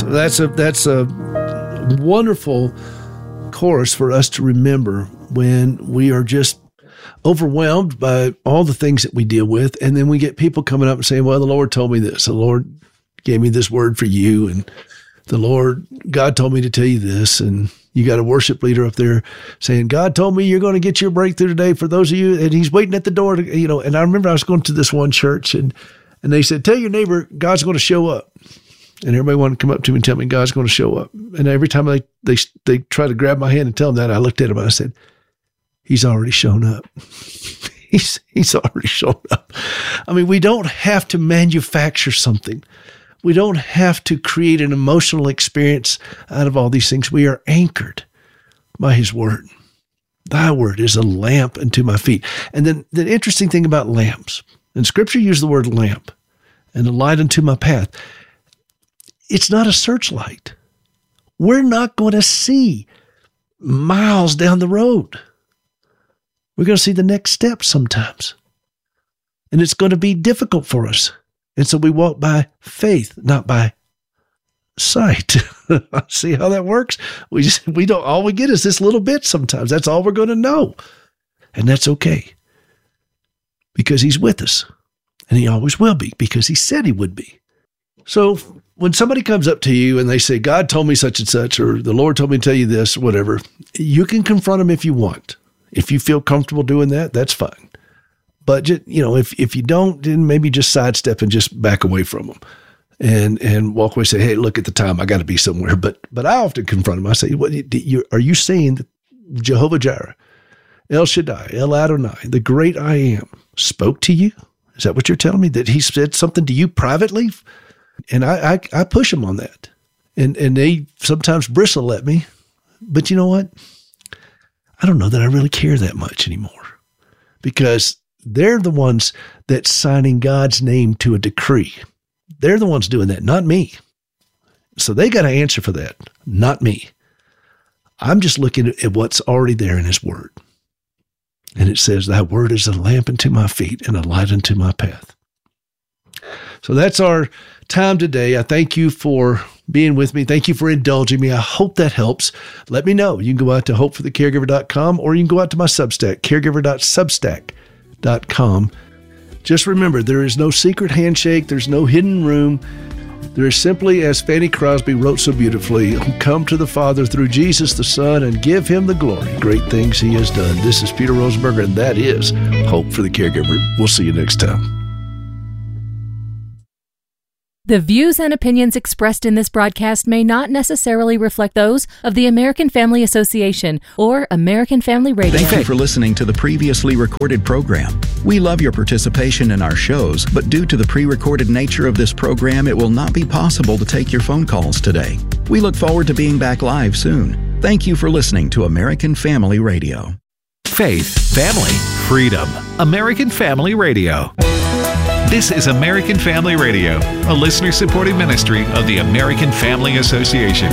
That's a wonderful chorus for us to remember when we are just overwhelmed by all the things that we deal with. And then we get people coming up and saying, well, the Lord told me this. The Lord gave me this word for you. And God told me to tell you this. And you got a worship leader up there saying, God told me you're going to get your breakthrough today for those of you. And he's waiting at the door to, and I remember I was going to this one church and they said, tell your neighbor God's going to show up. And everybody wanted to come up to me and tell me God's going to show up. And every time they try to grab my hand and tell them that, I looked at him and I said, he's already shown up. He's already shown up. I mean, we don't have to manufacture something. We don't have to create an emotional experience out of all these things. We are anchored by his word. Thy word is a lamp unto my feet. And then the interesting thing about lamps, and Scripture uses the word lamp, and a light unto my path. It's not a searchlight. We're not going to see miles down the road. We're going to see the next step sometimes. And it's going to be difficult for us. And so we walk by faith, not by sight. See how that works? We don't, all we get is this little bit sometimes. That's all we're going to know. And that's okay. Because he's with us. And he always will be, because he said he would be. So when somebody comes up to you and they say, God told me such and such, or the Lord told me to tell you this, whatever, you can confront them if you want. If you feel comfortable doing that, that's fine. But just, if you don't, then maybe just sidestep and just back away from them and walk away and say, hey, look at the time, I got to be somewhere. But I often confront them. I say, are you saying that Jehovah Jireh, El Shaddai, El Adonai, the great I am, spoke to you? Is that what you're telling me? That he said something to you privately? And I push them on that. And they sometimes bristle at me. But you know what? I don't know that I really care that much anymore, because they're the ones that's signing God's name to a decree. They're the ones doing that, not me. So they got to answer for that, not me. I'm just looking at what's already there in his word. And it says, thy word is a lamp unto my feet and a light unto my path. So that's our time today. I thank you for being with me. Thank you for indulging me. I hope that helps. Let me know. You can go out to hopeforthecaregiver.com, or you can go out to my Substack, caregiver.substack.com. Just remember, there is no secret handshake. There's no hidden room. There is simply, as Fanny Crosby wrote so beautifully, come to the Father through Jesus the Son and give him the glory. Great things he has done. This is Peter Rosenberger, and that is Hope for the Caregiver. We'll see you next time. The views and opinions expressed in this broadcast may not necessarily reflect those of the American Family Association or American Family Radio. Thank you for listening to the previously recorded program. We love your participation in our shows, but due to the pre-recorded nature of this program, it will not be possible to take your phone calls today. We look forward to being back live soon. Thank you for listening to American Family Radio. Faith, family, freedom. American Family Radio. This is American Family Radio, a listener-supported ministry of the American Family Association.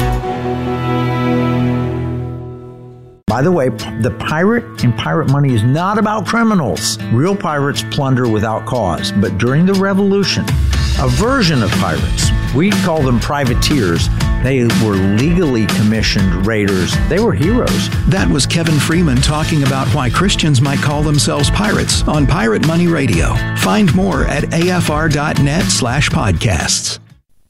By the way, the pirate in Pirate Money is not about criminals. Real pirates plunder without cause. But during the Revolution, a version of pirates, we call them privateers, they were legally commissioned raiders. They were heroes. That was Kevin Freeman talking about why Christians might call themselves pirates on Pirate Money Radio. Find more at afr.net/podcasts.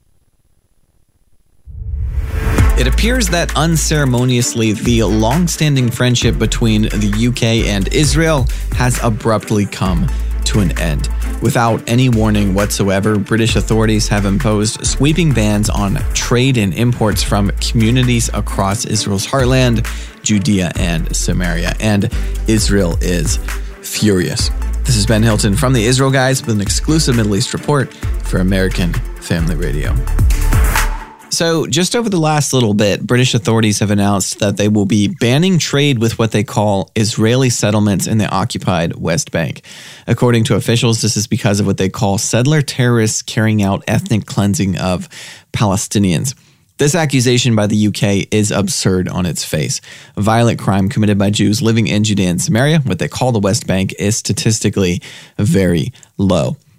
It appears that unceremoniously, the long-standing friendship between the UK and Israel has abruptly come to an end. Without any warning whatsoever, British authorities have imposed sweeping bans on trade and imports from communities across Israel's heartland, Judea and Samaria, and Israel is furious. This is Ben Hilton from the Israel Guys with an exclusive Middle East report for American Family Radio. So just over the last little bit, British authorities have announced that they will be banning trade with what they call Israeli settlements in the occupied West Bank. According to officials, this is because of what they call settler terrorists carrying out ethnic cleansing of Palestinians. This accusation by the UK is absurd on its face. A violent crime committed by Jews living in Judea and Samaria, what they call the West Bank, is statistically very low.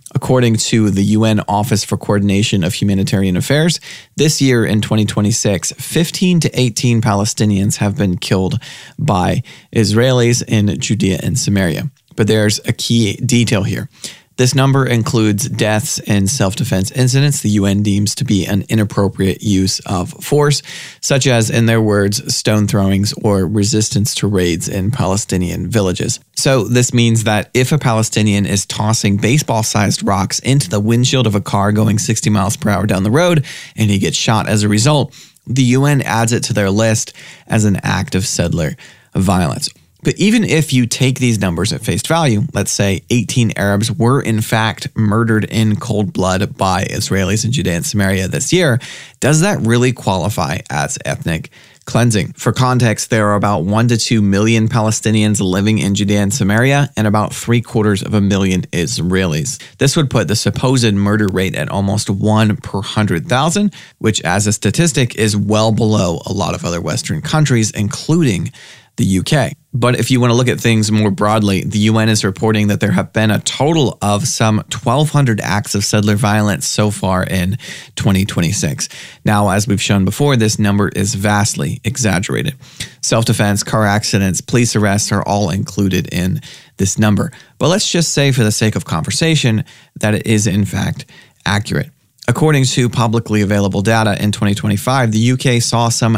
According to the UN Office for Coordination of Humanitarian Affairs, this year in 2026, 15 to 18 Palestinians have been killed by Israelis in Judea and Samaria. But there's a key detail here. This number includes deaths in self-defense incidents the UN deems to be an inappropriate use of force, such as, in their words, stone throwings or resistance to raids in Palestinian villages. So this means that if a Palestinian is tossing baseball-sized rocks into the windshield of a car going 60 miles per hour down the road and he gets shot as a result, the UN adds it to their list as an act of settler violence. But even if you take these numbers at face value, let's say 18 Arabs were in fact murdered in cold blood by Israelis in Judea and Samaria this year, does that really qualify as ethnic cleansing? For context, there are about 1 to 2 million Palestinians living in Judea and Samaria and about 750,000 Israelis. This would put the supposed murder rate at almost 1 per 100,000, which as a statistic is well below a lot of other Western countries, including the UK. But if you want to look at things more broadly, the UN is reporting that there have been a total of some 1,200 acts of settler violence so far in 2026. Now, as we've shown before, this number is vastly exaggerated. Self-defense, car accidents, police arrests are all included in this number. But let's just say for the sake of conversation that it is in fact accurate. According to publicly available data in 2025, the UK saw some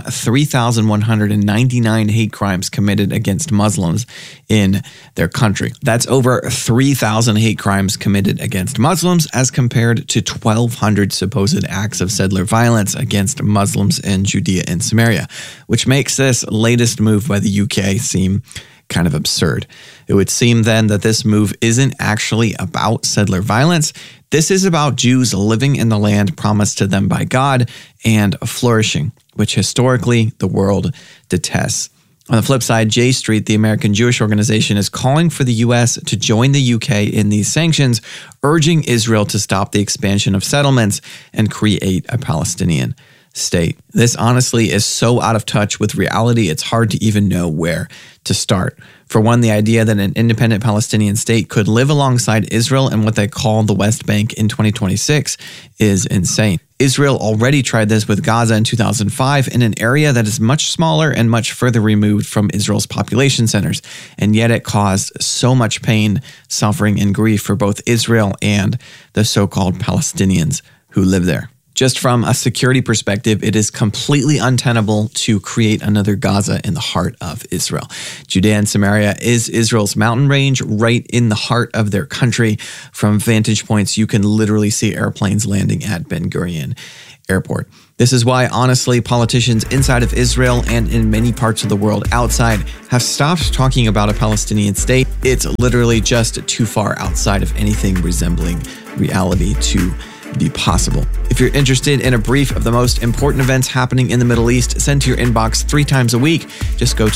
3,199 hate crimes committed against Muslims in their country. That's over 3,000 hate crimes committed against Muslims as compared to 1,200 supposed acts of settler violence against Muslims in Judea and Samaria, which makes this latest move by the UK seem kind of absurd. It would seem then that this move isn't actually about settler violence. This is about Jews living in the land promised to them by God and flourishing, which historically the world detests. On the flip side, J Street, the American Jewish organization, is calling for the U.S. to join the UK in these sanctions, urging Israel to stop the expansion of settlements and create a Palestinian state. This honestly is so out of touch with reality, it's hard to even know where to start. For one, the idea that an independent Palestinian state could live alongside Israel in what they call the West Bank in 2026 is insane. Israel already tried this with Gaza in 2005 in an area that is much smaller and much further removed from Israel's population centers, and yet it caused so much pain, suffering, and grief for both Israel and the so-called Palestinians who live there. Just from a security perspective, it is completely untenable to create another Gaza in the heart of Israel. Judea and Samaria is Israel's mountain range right in the heart of their country. From vantage points, you can literally see airplanes landing at Ben Gurion Airport. This is why, honestly, politicians inside of Israel and in many parts of the world outside have stopped talking about a Palestinian state. It's literally just too far outside of anything resembling reality to be possible. If you're interested in a brief of the most important events happening in the Middle East, sent to your inbox 3 times a week, just go to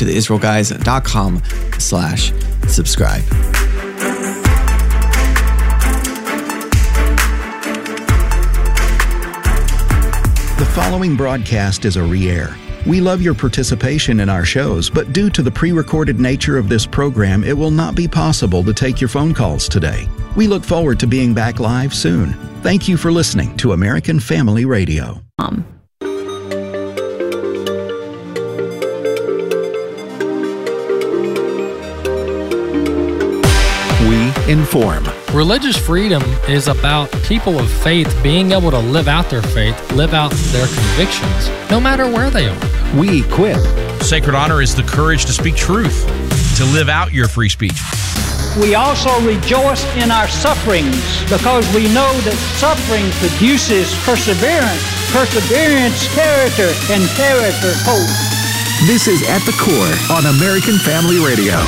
theisraelguys.com/subscribe. The following broadcast is a re-air. We love your participation in our shows, but due to the pre-recorded nature of this program, it will not be possible to take your phone calls today. We look forward to being back live soon. Thank you for listening to American Family Radio. We inform. Religious freedom is about people of faith being able to live out their faith, live out their convictions, no matter where they are. We equip. Sacred honor is the courage to speak truth, to live out your free speech. We also rejoice in our sufferings because we know that suffering produces perseverance, perseverance, character, and character, hope. This is At the Core on American Family Radio.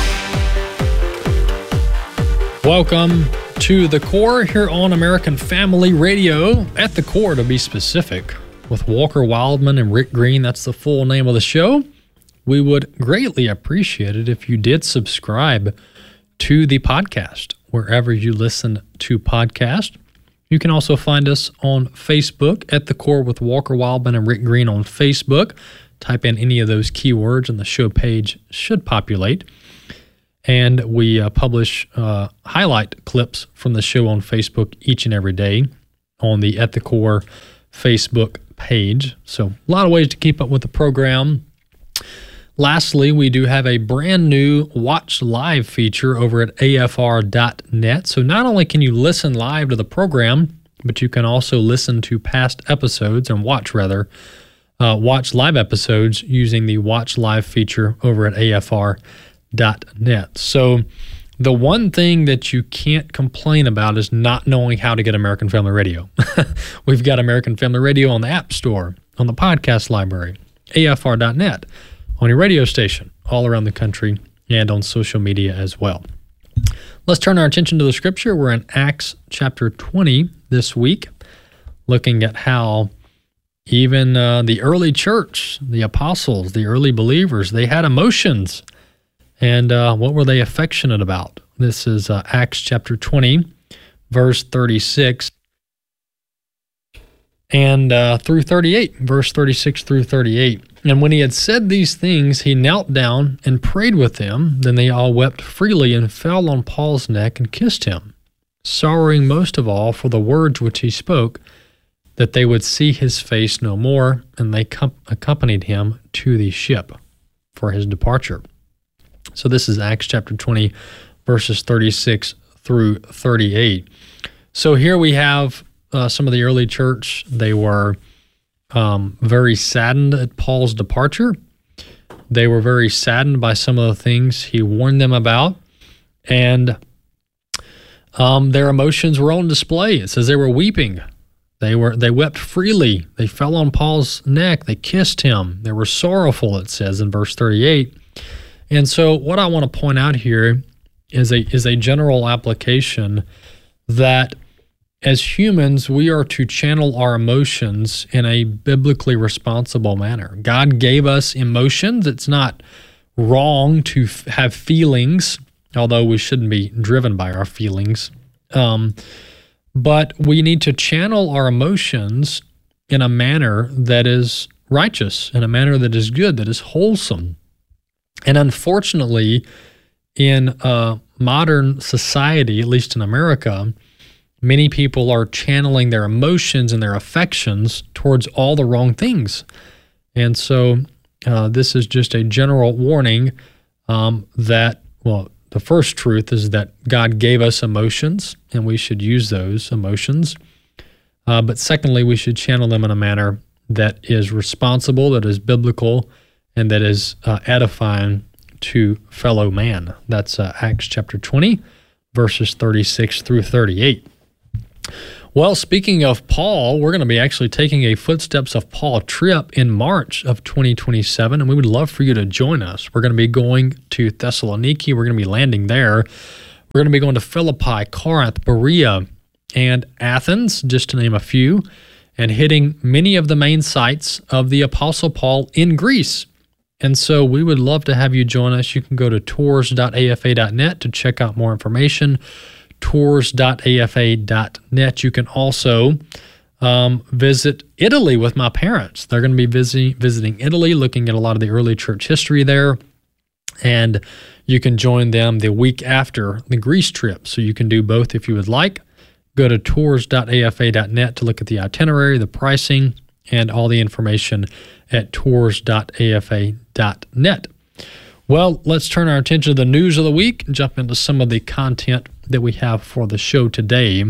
Welcome to The Core here on American Family Radio. At the Core, to be specific, with Walker Wildman and Rick Green. That's the full name of the show. We would greatly appreciate it if you did subscribe to the podcast wherever you listen to podcasts. You can also find us on Facebook at The Core with Walker Wildman and Rick Green on Facebook. Type in any of those keywords and the show page should populate. And we publish highlight clips from the show on Facebook each and every day on the At the Core Facebook page. So a lot of ways to keep up with the program. Lastly, we do have a brand new Watch Live feature over at afr.net. So not only can you listen live to the program, but you can also listen to past episodes and watch live episodes using the Watch Live feature over at afr.net. So the one thing that you can't complain about is not knowing how to get American Family Radio. We've got American Family Radio on the App Store, on the podcast library, afr.net, on your radio station all around the country, and on social media as well. Let's turn our attention to the scripture. We're in Acts chapter 20 this week, looking at how even the early church, the apostles, the early believers, they had emotions. And what were they affectionate about? This is Acts chapter 20, verse 36, and through 38, verse 36 through 38. And when he had said these things, he knelt down and prayed with them. Then they all wept freely and fell on Paul's neck and kissed him, sorrowing most of all for the words which he spoke, that they would see his face no more. And they accompanied him to the ship for his departure. So this is Acts chapter 20, verses 36 through 38. So here we have some of the early church. They were very saddened at Paul's departure. They were very saddened by some of the things he warned them about. And their emotions were on display. It says they were weeping. They wept freely. They fell on Paul's neck. They kissed him. They were sorrowful, it says in verse 38. And so what I want to point out here is a general application that as humans, we are to channel our emotions in a biblically responsible manner. God gave us emotions. It's not wrong to have feelings, although we shouldn't be driven by our feelings. But we need to channel our emotions in a manner that is righteous, in a manner that is good, that is wholesome. And unfortunately, in modern society, at least in America, many people are channeling their emotions and their affections towards all the wrong things. And so this is just a general warning that, well, the first truth is that God gave us emotions, and we should use those emotions. But secondly, we should channel them in a manner that is responsible, that is biblical, and that is edifying to fellow man. That's Acts chapter 20, verses 36 through 38. Well, speaking of Paul, we're going to be actually taking a Footsteps of Paul trip in March of 2027, and we would love for you to join us. We're going to be going to Thessaloniki. We're going to be landing there. We're going to be going to Philippi, Corinth, Berea, and Athens, just to name a few, and hitting many of the main sites of the Apostle Paul in Greece. And so we would love to have you join us. You can go to tours.afa.net to check out more information, tours.afa.net. You can also visit Italy with my parents. They're going to be visiting Italy, looking at a lot of the early church history there. And you can join them the week after the Greece trip. So you can do both if you would like. Go to tours.afa.net to look at the itinerary, the pricing, and all the information at tours.afa.net. Well, let's turn our attention to the news of the week and jump into some of the content that we have for the show today.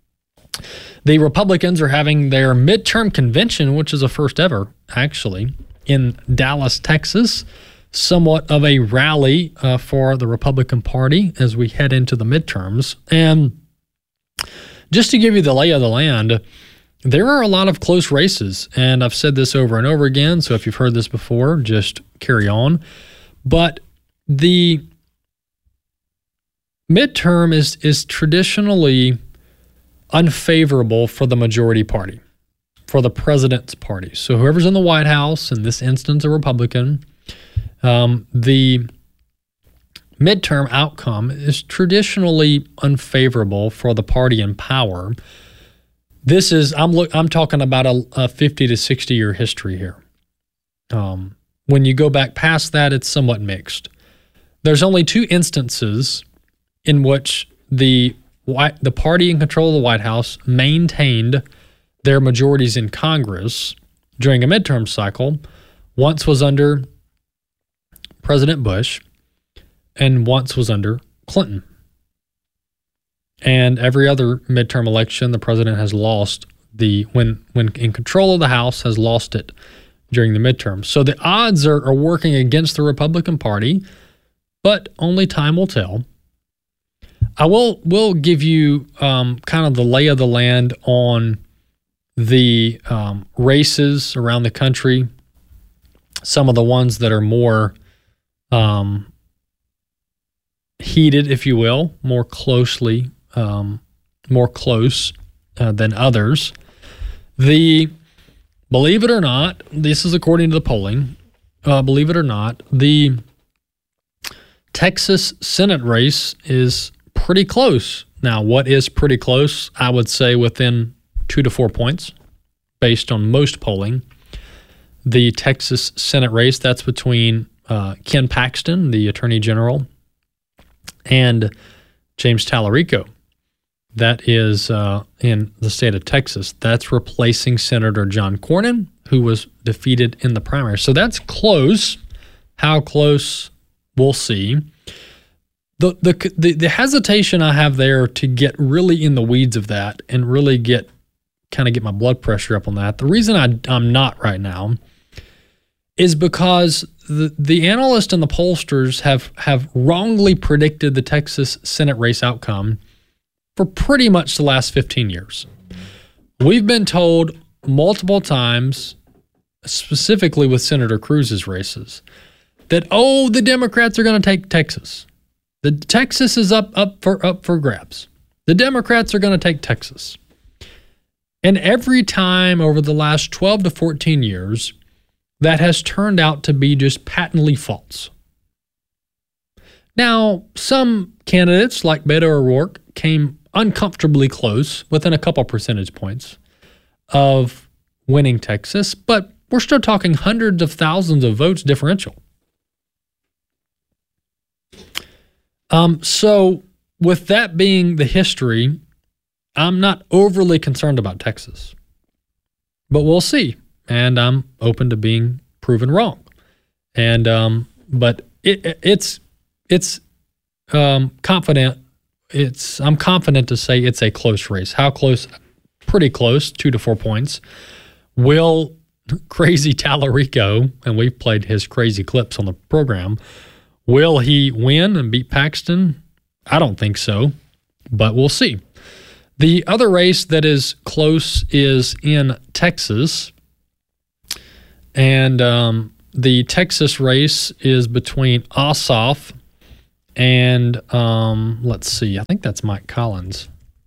The Republicans are having their midterm convention, which is a first ever, actually, in Dallas, Texas. Somewhat of a rally for the Republican Party as we head into the midterms. And just to give you the lay of the land, there are a lot of close races, and I've said this over and over again, so if you've heard this before, just carry on. But the midterm is traditionally unfavorable for the majority party, for the president's party. So whoever's in the White House, in this instance a Republican, the midterm outcome is traditionally unfavorable for the party in power. This is, I'm talking about a 50 to 60 year history here. When you go back past that, it's somewhat mixed. there's only 2 instances in which the party in control of the White House maintained their majorities in Congress during a midterm cycle. Once was under President Bush, and once was under Clinton. And every other midterm election, the president has lost when in control of the House, has lost it during the midterm. So the odds are working against the Republican Party, but only time will tell. I will give you kind of the lay of the land on the races around the country, some of the ones that are more heated, if you will, more close than others. Believe it or not, this is according to the polling, believe it or not, the Texas Senate race is pretty close. Now, what is pretty close? I would say within 2 to 4 points based on most polling. The Texas Senate race, that's between Ken Paxton, the Attorney General, and James Tallarico. That is in the state of Texas. That's replacing Senator John Cornyn, who was defeated in the primary. So that's close. How close, we'll see. The hesitation I have there to get really in the weeds of that and really get my blood pressure up on that, the reason I'm not right now is because the analysts and the pollsters have wrongly predicted the Texas Senate race outcome for pretty much the last 15 years. We've been told multiple times, specifically with Senator Cruz's races, that, the Democrats are going to take Texas. The Texas is up for grabs. The Democrats are going to take Texas. And every time over the last 12 to 14 years, that has turned out to be just patently false. Now, some candidates like Beto O'Rourke came uncomfortably close, within a couple percentage points, of winning Texas, but we're still talking hundreds of thousands of votes differential. So with that being the history, I'm not overly concerned about Texas, but we'll see. And I'm open to being proven wrong. And but it's confident. I'm confident to say it's a close race. How close? Pretty close, 2 to 4 points. Will crazy Tallarico, and we've played his crazy clips on the program, will he win and beat Paxton? I don't think so, but we'll see. The other race that is close is in Texas, and the Texas race is between Ossoff and, let's see, I think that's Mike Collins.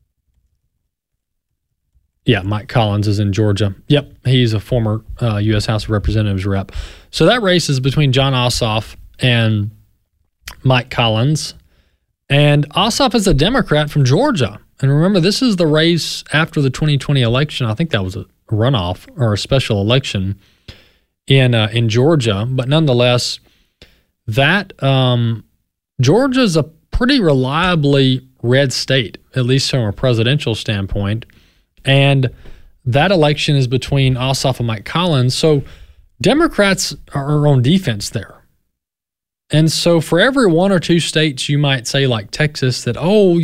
Yeah, Mike Collins is in Georgia. Yep, he's a former U.S. House of Representatives rep. So that race is between Jon Ossoff and Mike Collins. And Ossoff is a Democrat from Georgia. And remember, this is the race after the 2020 election. I think that was a runoff or a special election in Georgia. But nonetheless, that Georgia's a pretty reliably red state, at least from a presidential standpoint. And that election is between Ossoff and Mike Collins. So Democrats are on defense there. And so for every one or two states you might say, like Texas, that,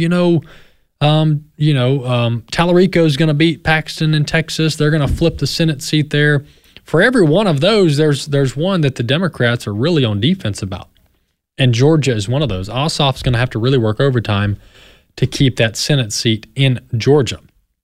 Tallarico is going to beat Paxton in Texas. They're going to flip the Senate seat there. For every one of those, there's one that the Democrats are really on defense about. And Georgia is one of those. Ossoff's going to have to really work overtime to keep that Senate seat in Georgia.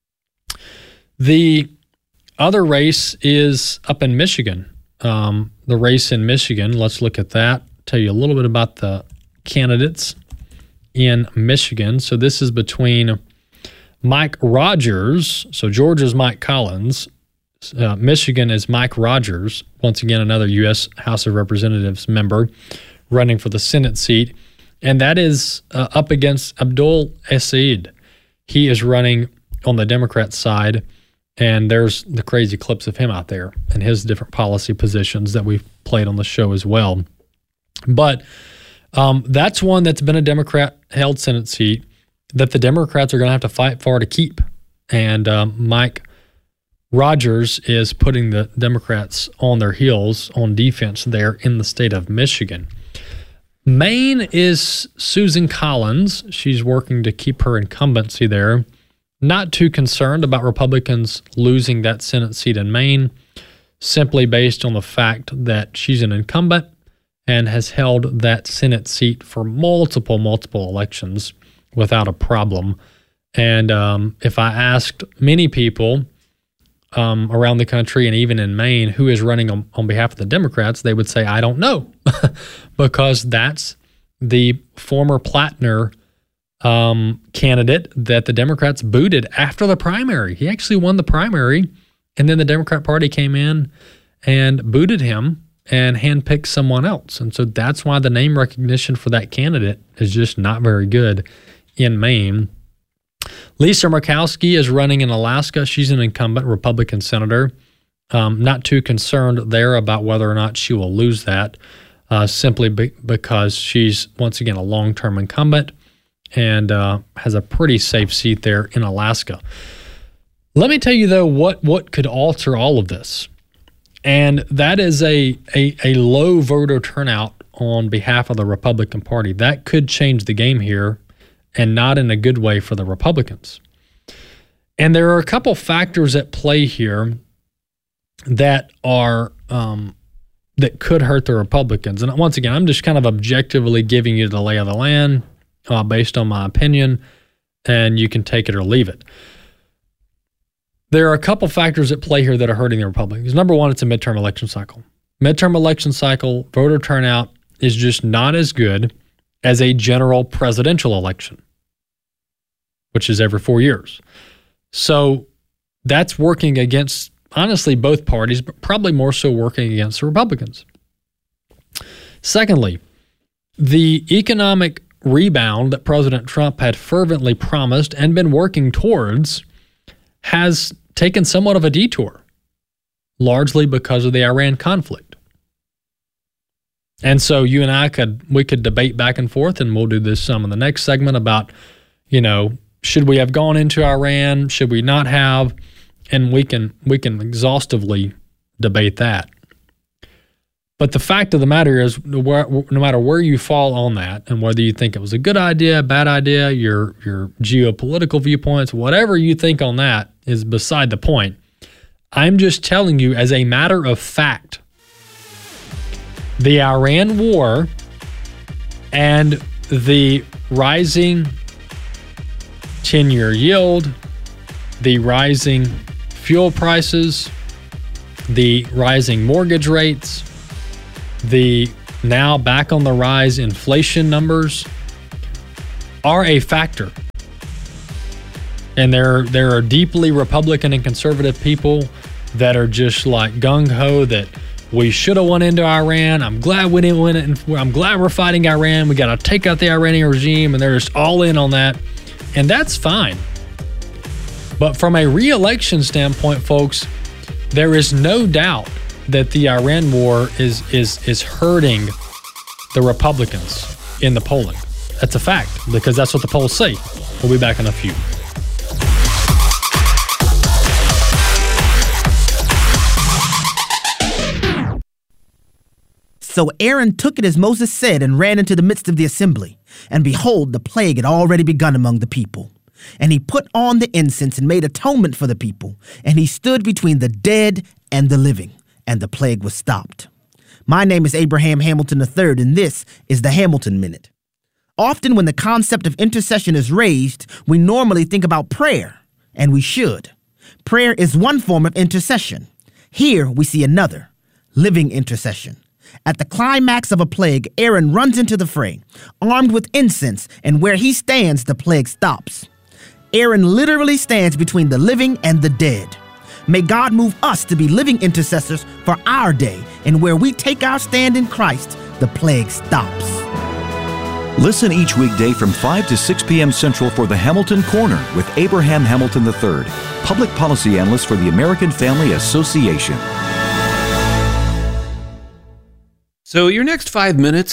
The other race is up in Michigan. The race in Michigan, let's look at that. Tell you a little bit about the candidates in Michigan. So this is between Mike Rogers. So Georgia's Mike Collins. Michigan is Mike Rogers. Once again, another U.S. House of Representatives member running for the Senate seat. And that is up against Abdul Assid. He is running on the Democrat side. And there's the crazy clips of him out there and his different policy positions that we've played on the show as well. But That's one that's been a Democrat-held Senate seat that the Democrats are going to have to fight for to keep. And Mike Rogers is putting the Democrats on their heels on defense there in the state of Michigan. Maine is Susan Collins. She's working to keep her incumbency there. Not too concerned about Republicans losing that Senate seat in Maine, simply based on the fact that she's an incumbent and has held that Senate seat for multiple elections without a problem. And if I asked many people around the country and even in Maine who is running on behalf of the Democrats, they would say, I don't know, because that's the former Plattner candidate that the Democrats booted after the primary. He actually won the primary, and then the Democrat Party came in and booted him and handpicked someone else. And so that's why the name recognition for that candidate is just not very good in Maine. Lisa Murkowski is running in Alaska. She's an incumbent Republican senator. Not too concerned there about whether or not she will lose that, simply because she's, once again, a long-term incumbent and has a pretty safe seat there in Alaska. Let me tell you, though, what could alter all of this. And that is a low voter turnout on behalf of the Republican Party. That could change the game here, and not in a good way for the Republicans. And there are a couple factors at play here that are that could hurt the Republicans. And once again, I'm just kind of objectively giving you the lay of the land based on my opinion, and you can take it or leave it. There are a couple factors at play here that are hurting the Republicans. Number one, it's a midterm election cycle. Midterm election cycle, voter turnout is just not as good as a general presidential election, which is every 4 years. So that's working against, honestly, both parties, but probably more so working against the Republicans. Secondly, the economic rebound that President Trump had fervently promised and been working towards has taken somewhat of a detour, largely because of the Iran conflict. And so you and I could debate back and forth, and we'll do this some in the next segment about, should we have gone into Iran? Should we not have? And we can exhaustively debate that. But the fact of the matter is, no matter where you fall on that, and whether you think it was a good idea, bad idea, your geopolitical viewpoints, whatever you think on that is beside the point. I'm just telling you, as a matter of fact, the Iran war and the rising 10-year yield, the rising fuel prices, the rising mortgage rates, the now back on the rise inflation numbers are a factor. And there are deeply Republican and conservative people that are just like gung-ho that we should have went into Iran. I'm glad we didn't win it. And I'm glad we're fighting Iran. We got to take out the Iranian regime, and they're just all in on that. And that's fine. But from a re-election standpoint, folks, there is no doubt that the Iran war is hurting the Republicans in the polling. That's a fact, because that's what the polls say. We'll be back in a few. So Aaron took it as Moses said and ran into the midst of the assembly. And behold, the plague had already begun among the people. And he put on the incense and made atonement for the people. And he stood between the dead and the living. And the plague was stopped. My name is Abraham Hamilton III, and this is the Hamilton Minute. Often when the concept of intercession is raised, we normally think about prayer, and we should. Prayer is one form of intercession. Here we see another, living intercession. At the climax of a plague, Aaron runs into the fray, armed with incense, and where he stands, the plague stops. Aaron literally stands between the living and the dead. May God move us to be living intercessors for our day, and where we take our stand in Christ, the plague stops. Listen each weekday from 5 to 6 p.m. Central for the Hamilton Corner with Abraham Hamilton III, Public Policy Analyst for the American Family Association. So your next 5 minutes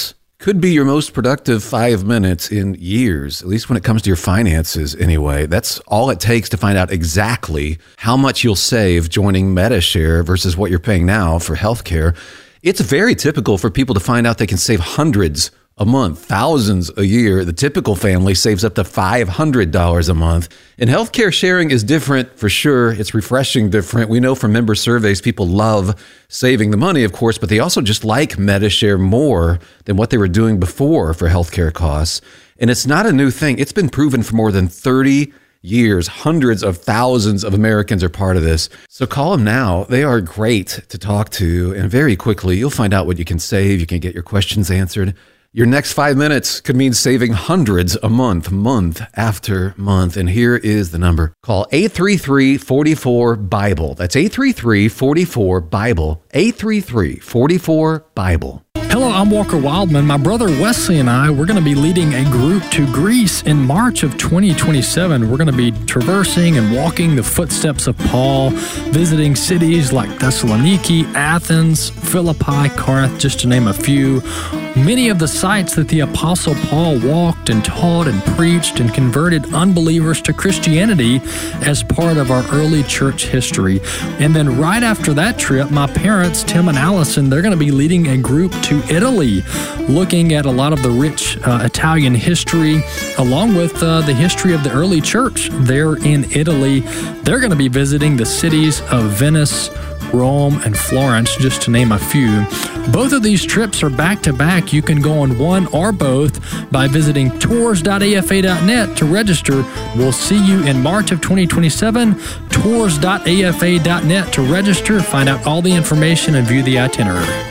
Could be your most productive 5 minutes in years, at least when it comes to your finances anyway. That's all it takes to find out exactly how much you'll save joining Medi-Share versus what you're paying now for healthcare. It's very typical for people to find out they can save hundreds a month, thousands a year. The typical family saves up to $500 a month. And healthcare sharing is different for sure. It's refreshing different. We know from member surveys, people love saving the money, of course, but they also just like Medi-Share more than what they were doing before for healthcare costs. And it's not a new thing. It's been proven for more than 30 years. Hundreds of thousands of Americans are part of this. So call them now. They are great to talk to. And very quickly, you'll find out what you can save. You can get your questions answered. Your next 5 minutes could mean saving hundreds a month, month after month. And here is the number. Call 833-44-BIBLE. That's 833-44-BIBLE. 833-44-BIBLE. Hello, I'm Walker Wildman. My brother Wesley and I, we're going to be leading a group to Greece in March of 2027. We're going to be traversing and walking the footsteps of Paul, visiting cities like Thessaloniki, Athens, Philippi, Corinth, just to name a few. Many of the sites that the Apostle Paul walked and taught and preached and converted unbelievers to Christianity as part of our early church history. And then right after that trip, my parents, Tim and Allison, they're going to be leading a group to Italy, looking at a lot of the rich Italian history, along with the history of the early church there in Italy. They're going to be visiting the cities of Venice, Rome, and Florence, just to name a few. Both of these trips are back-to-back. You can go on one or both by visiting tours.afa.net to register. We'll see you in March of 2027. Tours.afa.net to register, find out all the information, and view the itinerary.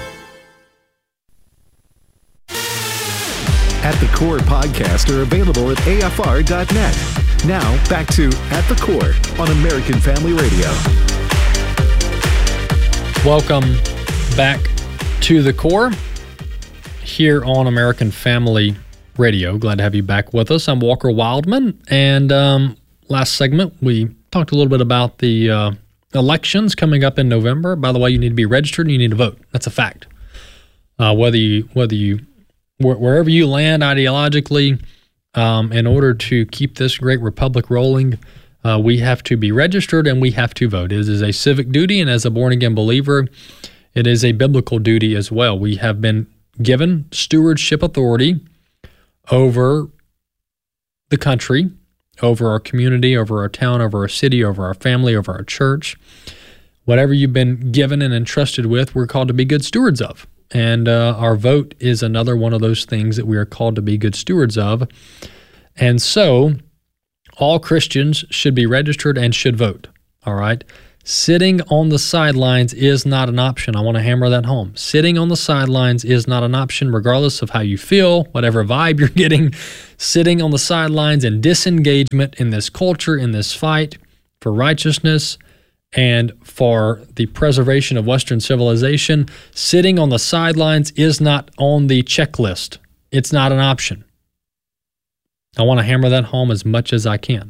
At the Core podcasts are available at afr.net. Now, back to At the Core on American Family Radio. Welcome back to the Core here on American Family Radio. Glad to have you back with us. I'm Walker Wildman, and last segment we talked a little bit about the elections coming up in November. By the way, you need to be registered and you need to vote. That's a fact. Wherever you land ideologically, in order to keep this great republic rolling, we have to be registered and we have to vote. It is a civic duty, and as a born-again believer, it is a biblical duty as well. We have been given stewardship authority over the country, over our community, over our town, over our city, over our family, over our church. Whatever you've been given and entrusted with, we're called to be good stewards of. And our vote is another one of those things that we are called to be good stewards of. And so all Christians should be registered and should vote, all right? Sitting on the sidelines is not an option. I want to hammer that home. Sitting on the sidelines is not an option, regardless of how you feel, whatever vibe you're getting. Sitting on the sidelines and disengagement in this culture, in this fight for righteousness and for the preservation of Western civilization, sitting on the sidelines is not on the checklist. It's not an option. I want to hammer that home as much as I can.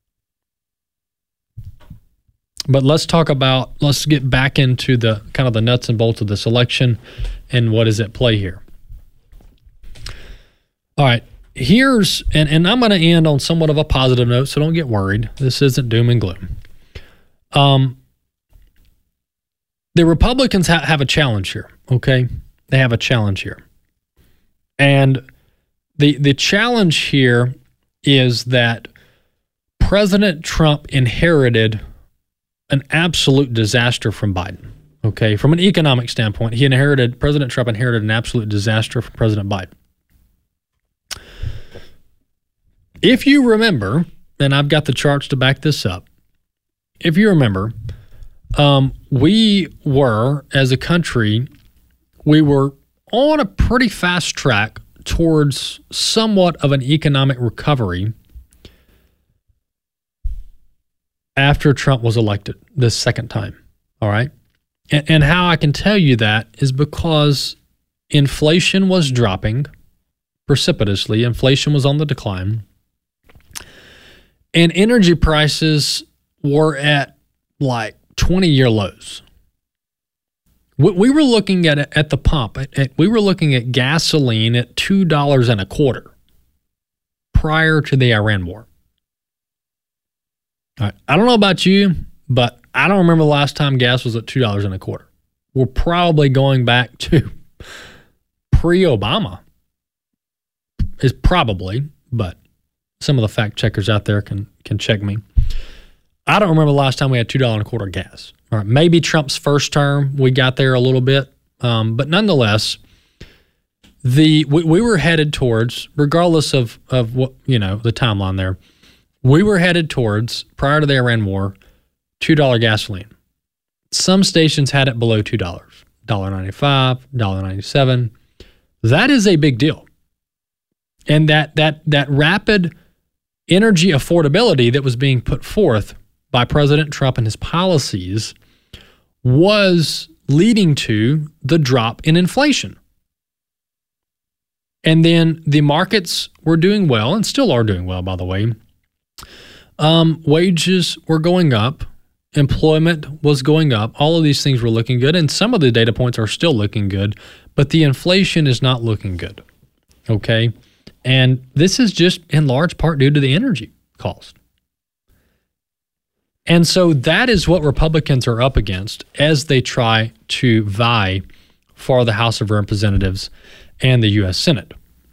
But let's get back into the kind of the nuts and bolts of this election and what is at play here. All right, and I'm going to end on somewhat of a positive note, so don't get worried. This isn't doom and gloom. The Republicans have a challenge here, okay? They have a challenge here. And the challenge here is that President Trump inherited an absolute disaster from Biden, okay? From an economic standpoint, President Trump inherited an absolute disaster from President Biden. If you remember, and I've got the charts to back this up, if you remember, we were, as a country, we were on a pretty fast track towards somewhat of an economic recovery after Trump was elected this second time, all right? And how I can tell you that is because inflation was dropping precipitously. Inflation was on the decline. And energy prices were at like 20-year lows. We were looking at the pump. We were looking at gasoline at $2.25 prior to the Iran war. All right. I don't know about you, but I don't remember the last time gas was at $2.25. We're probably going back to pre-Obama. Is probably, but some of the fact checkers out there can check me. I don't remember the last time we had $2.25 gas. All right, maybe Trump's first term, we got there a little bit. But nonetheless, we were headed towards, regardless of what, the timeline there, we were headed towards, prior to the Iran war, $2 gasoline. Some stations had it below $2, $1.95, $1.97. That is a big deal. And that rapid energy affordability that was being put forth by President Trump and his policies was leading to the drop in inflation. And then the markets were doing well, and still are doing well, by the way. Wages were going up. Employment was going up. All of these things were looking good, and some of the data points are still looking good, but the inflation is not looking good. Okay? And this is just in large part due to the energy cost. And so that is what Republicans are up against as they try to vie for the House of Representatives and the U.S. Senate.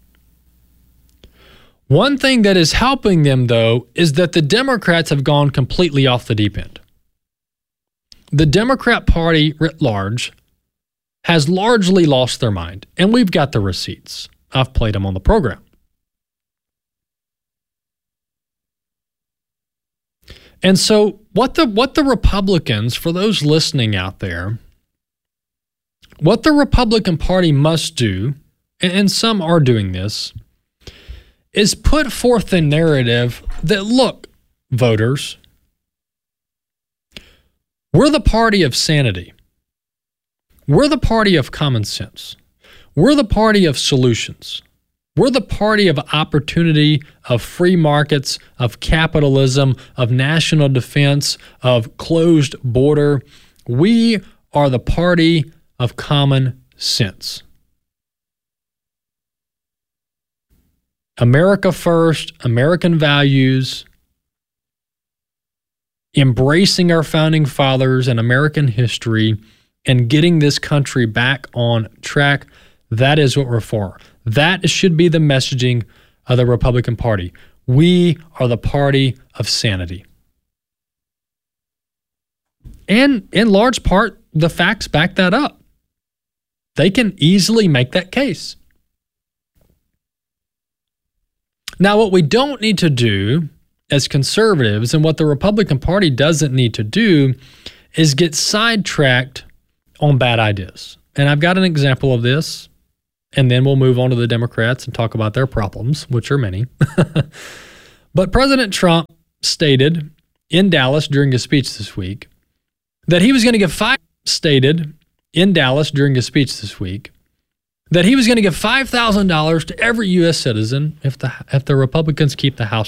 One thing that is helping them, though, is that the Democrats have gone completely off the deep end. The Democrat Party writ large has largely lost their mind, and we've got the receipts. I've played them on the program. And so what the Republicans, for those listening out there, what the Republican Party must do, and some are doing this, is put forth a narrative that, look, voters, we're the party of sanity. We're the party of common sense. We're the party of solutions. We're the party of opportunity, of free markets, of capitalism, of national defense, of closed border. We are the party of common sense. America first, American values, embracing our founding fathers and American history, and getting this country back on track. That is what we're for. That should be the messaging of the Republican Party. We are the party of sanity. And in large part, the facts back that up. They can easily make that case. Now, what we don't need to do as conservatives, and what the Republican Party doesn't need to do, is get sidetracked on bad ideas. And I've got an example of this. And then we'll move on to the Democrats and talk about their problems, which are many. But President Trump stated in Dallas during his speech this week that he was going to give $5,000 to every U.S. citizen if the Republicans keep the House